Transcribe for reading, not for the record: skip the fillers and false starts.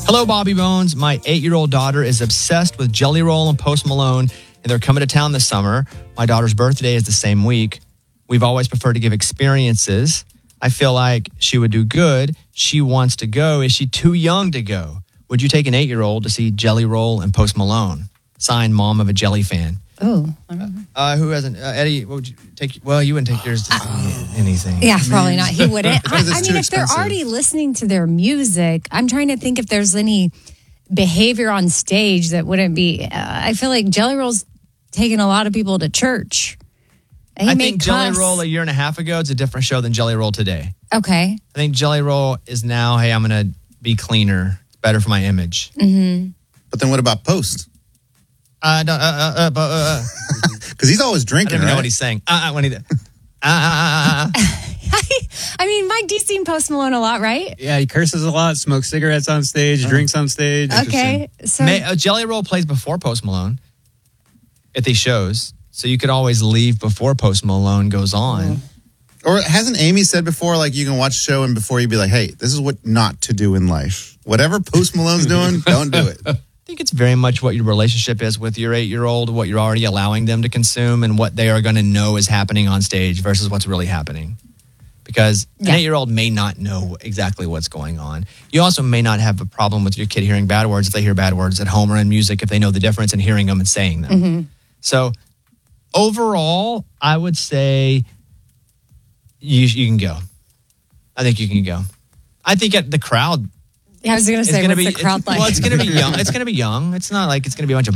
Hello, Bobby Bones. My 8-year-old daughter is obsessed with Jelly Roll and Post Malone, and they're coming to town this summer. My daughter's birthday is the same week. We've always preferred to give experiences. I feel like she would do good. She wants to go. Is she too young to go? Would you take an 8-year-old to see Jelly Roll and Post Malone? Signed, mom of a Jelly fan. Oh, I don't know. Who hasn't? Eddie, what would you take? Well, you wouldn't take yours to anything. Yeah, probably not. He wouldn't. I mean, if they're expensive. already listening to their music, I'm trying to think if there's any behavior on stage that wouldn't be. I feel like Jelly Roll's taking a lot of people to church. I think Jelly Roll a year and a half ago, it's a different show than Jelly Roll today. Okay. I think Jelly Roll is now, hey, I'm going to be cleaner. It's better for my image. Mm-hmm. But then what about Post? Because Because he's always I drinking, don't even know right? what he's saying. When he, I mean, Mike, D's seen Post Malone a lot, right? Yeah, he curses a lot, smokes cigarettes on stage, drinks on stage. Okay. So Jelly Roll plays before Post Malone at these shows. So you could always leave before Post Malone goes on. Or hasn't Amy said before, like, you can watch a show and before you be like, hey, this is what not to do in life. Whatever Post Malone's doing, don't do it. I think it's very much what your relationship is with your 8-year-old, what you're already allowing them to consume, and what they are going to know is happening on stage versus what's really happening. Because an 8-year-old may not know exactly what's going on. You also may not have a problem with your kid hearing bad words if they hear bad words at home or in music, if they know the difference in hearing them and saying them. Mm-hmm. So overall, I would say you can go. I think you can go. I think the crowd I was going to say, what's the crowd like? Well, it's going to be young. It's going to be young. It's not like it's going to be a bunch of